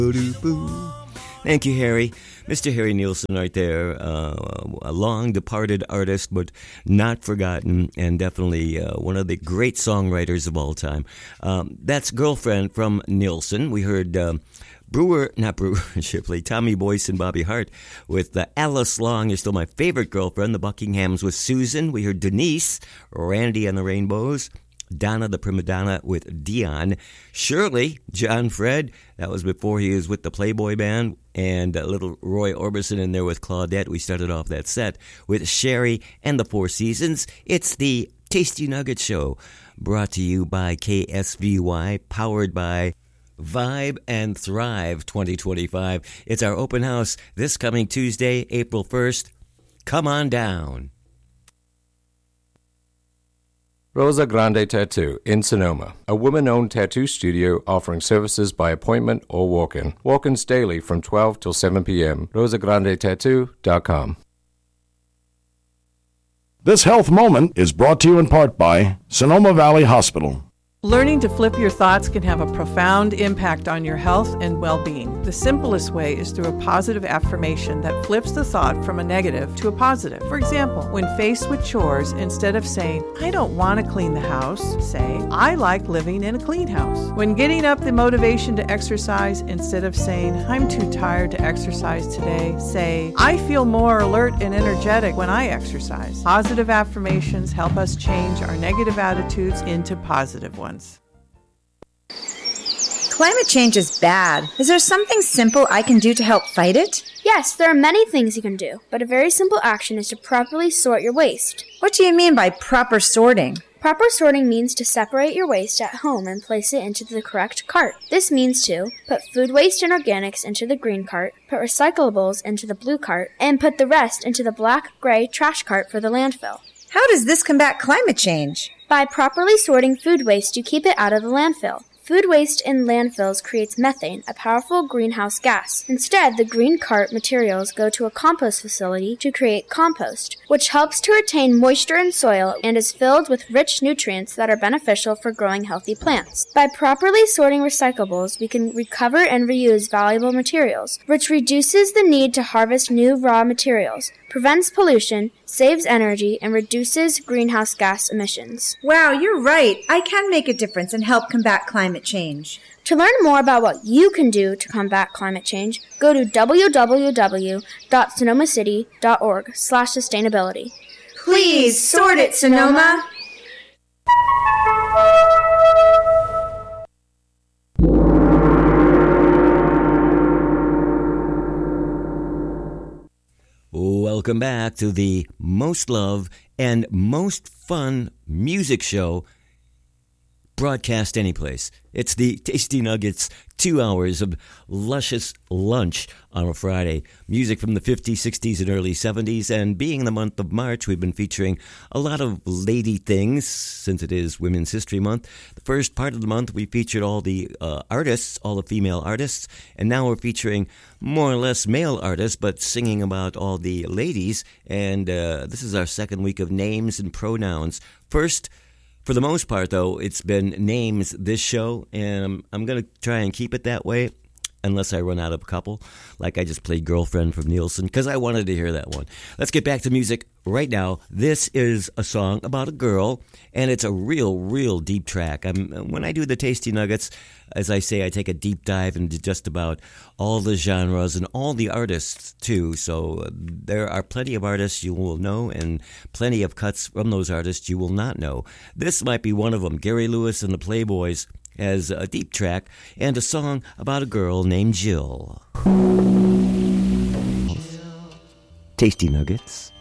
Thank you, Harry. Mr. Harry Nilsson right there, a long-departed artist, but not forgotten, and definitely one of the great songwriters of all time. That's Girlfriend from Nilsson. We heard Shipley, Tommy Boyce and Bobby Hart with Alice Long is still my favorite girlfriend. The Buckinghams with Susan. We heard Denise, Randy and the Rainbows. Donna the Prima Donna with Dion. Shirley, John Fred, that was before he was with the Playboy Band, and little Roy Orbison in there with Claudette. We started off that set with Sherry and the Four Seasons. It's the Tasty Nugget Show, brought to you by KSVY, powered by Vibe and Thrive 2025. It's our open house this coming Tuesday, April 1st. Come on down. Rosa Grande Tattoo in Sonoma, a woman-owned tattoo studio offering services by appointment or walk-in. Walk-ins daily from 12 till 7 p.m. RosaGrandeTattoo.com. This health moment is brought to you in part by Sonoma Valley Hospital. Learning to flip your thoughts can have a profound impact on your health and well-being. The simplest way is through a positive affirmation that flips the thought from a negative to a positive. For example, when faced with chores, instead of saying, I don't want to clean the house, say, I like living in a clean house. When getting up the motivation to exercise, instead of saying, I'm too tired to exercise today, say, I feel more alert and energetic when I exercise. Positive affirmations help us change our negative attitudes into positive ones. Climate change is bad. Is there something simple I can do to help fight it? Yes, there are many things you can do, but a very simple action is to properly sort your waste. What do you mean by proper sorting? Proper sorting means to separate your waste at home and place it into the correct cart. This means to put food waste and organics into the green cart, put recyclables into the blue cart, and put the rest into the black-gray trash cart for the landfill. How does this combat climate change? By properly sorting food waste, you keep it out of the landfill. Food waste in landfills creates methane, a powerful greenhouse gas. Instead, the green cart materials go to a compost facility to create compost, which helps to retain moisture in soil and is filled with rich nutrients that are beneficial for growing healthy plants. By properly sorting recyclables, we can recover and reuse valuable materials, which reduces the need to harvest new raw materials, prevents pollution, saves energy, and reduces greenhouse gas emissions. Wow, you're right. I can make a difference and help combat climate change. To learn more about what you can do to combat climate change, go to www.sonomacity.org/sustainability. Please sort it, Sonoma! Welcome back to the most love and most fun music show broadcast anyplace. It's the Tasty Nuggets, 2 hours of luscious lunch on a Friday. Music from the 50s, 60s, and early 70s. And being the month of March, we've been featuring a lot of lady things since it is Women's History Month. The first part of the month, we featured all the artists, all the female artists. And now we're featuring more or less male artists, but singing about all the ladies. And this is our second week of names and pronouns. First, for the most part, though, it's been names this show, and I'm going to try and keep it that way unless I run out of a couple, like I just played Girlfriend from Nilsson, because I wanted to hear that one. Let's get back to music right now. This is a song about a girl, and it's a real deep track. When I do the Tasty Nuggets, as I say, I take a deep dive into just about all the genres and all the artists, too. So there are plenty of artists you will know and plenty of cuts from those artists you will not know. This might be one of them. Gary Lewis and the Playboys has a deep track and a song about a girl named Jill. Tasty Nuggets.